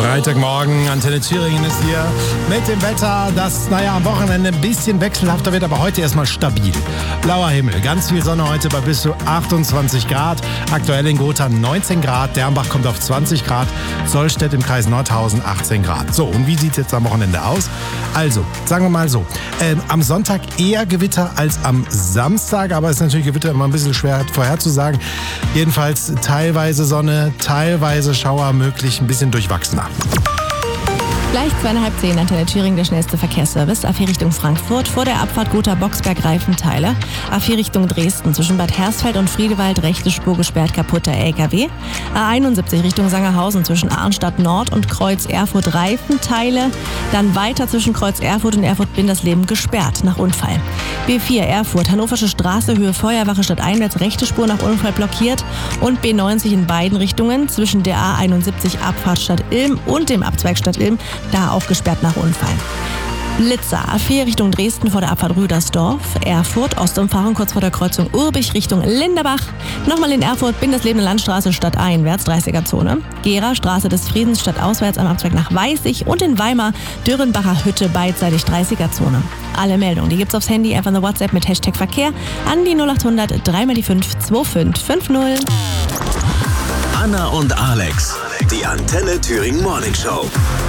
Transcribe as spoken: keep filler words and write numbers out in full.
Freitagmorgen, Antenne Thüringen ist hier mit dem Wetter, das, naja, am Wochenende ein bisschen wechselhafter wird, aber heute erstmal stabil. Blauer Himmel, ganz viel Sonne heute bei bis zu achtundzwanzig Grad. Aktuell in Gotha neunzehn Grad, Dernbach kommt auf zwanzig Grad, Sollstedt im Kreis Nordhausen achtzehn Grad. So, und wie sieht es jetzt am Wochenende aus? Also, sagen wir mal so, äh, am Sonntag eher Gewitter als am Samstag, aber es ist natürlich Gewitter immer ein bisschen schwer vorherzusagen. Jedenfalls teilweise Sonne, teilweise Schauer möglich, ein bisschen durchwachsener. Gleich zweieinhalb zehn, Antenne Thüringen, der schnellste Verkehrsservice. A vier Richtung Frankfurt, vor der Abfahrt Gotha Boxberg Reifenteile. A vier Richtung Dresden, zwischen Bad Hersfeld und Friedewald, rechte Spur gesperrt, kaputter L K W. A einundsiebzig Richtung Sangerhausen, zwischen Arnstadt Nord und Kreuz Erfurt Reifenteile. Dann weiter zwischen Kreuz Erfurt und Erfurt-Bindersleben gesperrt, nach Unfall. B vier Erfurt, Hannoversche Straße, Höhe Feuerwache stadteinwärts, rechte Spur nach Unfall blockiert. Und B neunzig in beiden Richtungen, zwischen der A einundsiebzig Abfahrt Stadt Ilm und dem Abzweig Stadt Ilm, da auch gesperrt nach Unfall. Blitzer, A vier Richtung Dresden vor der Abfahrt Rüdersdorf, Erfurt, Ostumfahrung kurz vor der Kreuzung Urbich Richtung Linderbach, nochmal in Erfurt, Bindersleben Landstraße stadteinwärts, dreißiger Zone, Gera, Straße des Friedens stadtauswärts am Abzweig nach Weißig und in Weimar, Dürrenbacher Hütte beidseitig dreißiger Zone. Alle Meldungen, die gibt's aufs Handy, einfach eine WhatsApp mit Hashtag Verkehr an die null acht hundert drei mal die fünf zwei fünf fünf null. Anna und Alex, die Antenne Thüringen Morning Show.